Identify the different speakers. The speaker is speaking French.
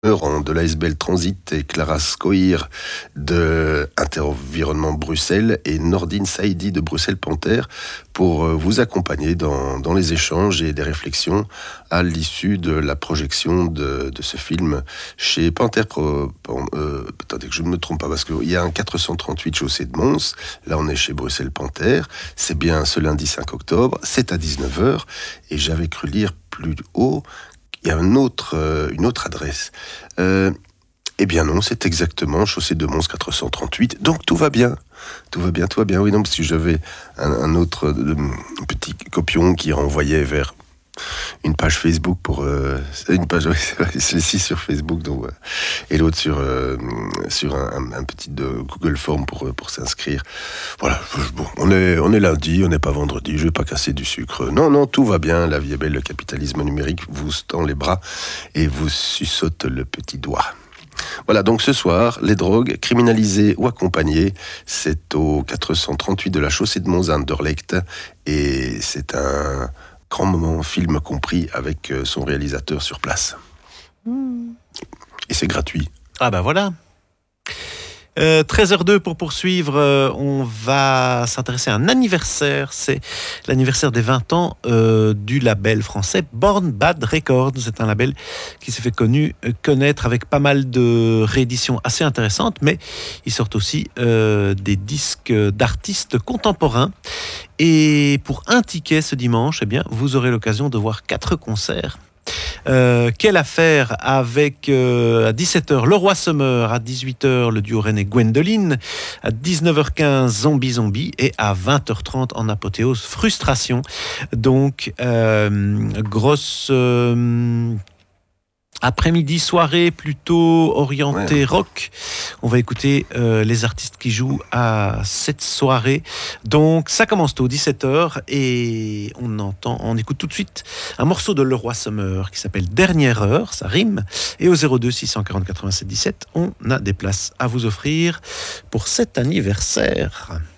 Speaker 1: Meurant de l'ASBL Transit et Clara Scoïr de Interenvironnement Bruxelles et Nordine Saïdi de Bruxelles Panthère pour vous accompagner dans les échanges et des réflexions à l'issue de la projection de ce film chez Panthère. Attendez que je ne me trompe pas parce qu'il y a un 438 chaussée de Mons. Là, on est chez Bruxelles Panthère. C'est bien ce lundi 5 octobre. C'est à 19h et j'avais cru lire plus haut. Il y a une autre adresse. Eh bien non, c'est exactement chaussée de Mons 438. Donc tout va bien. Tout va bien. Oui, non, parce que j'avais un autre petit copion qui renvoyait vers une page Facebook pour une page, oui, celle-ci sur Facebook, donc, et l'autre sur un petit de Google Form pour s'inscrire. Voilà. Bon, on est lundi, on n'est pas vendredi. Je vais pas casser du sucre. Non, tout va bien. La vie est belle. Le capitalisme numérique vous tend les bras et vous suçote le petit doigt. Voilà, donc ce soir, les drogues, criminalisées ou accompagnées, c'est au 438 de la chaussée de Mons à Anderlecht, et c'est un grand moment, film compris, avec son réalisateur sur place. Et c'est gratuit.
Speaker 2: Ah ben voilà. 13h02 pour poursuivre, on va s'intéresser à un anniversaire, c'est l'anniversaire des 20 ans du label français Born Bad Records. C'est un label qui s'est fait connaître avec pas mal de rééditions assez intéressantes, mais ils sortent aussi des disques d'artistes contemporains. Et pour un ticket ce dimanche, eh bien, vous aurez l'occasion de voir 4 concerts. Quelle affaire avec à 17h le Roi Summer, à 18h le duo René Gwendoline, à 19h15 Zombie et à 20h30 en apothéose Frustration. Donc grosse après-midi, soirée plutôt orientée rock. On va écouter les artistes qui jouent à cette soirée. Donc ça commence tôt, 17h, et on écoute tout de suite un morceau de Leroy Summer qui s'appelle Dernière heure, ça rime. Et au 02 640 87 17, on a des places à vous offrir pour cet anniversaire.